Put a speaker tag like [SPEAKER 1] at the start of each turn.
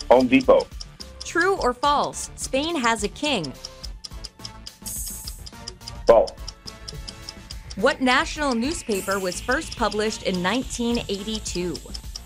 [SPEAKER 1] Home Depot.
[SPEAKER 2] True or false? Spain has a king.
[SPEAKER 1] False.
[SPEAKER 2] What national newspaper was first published in 1982?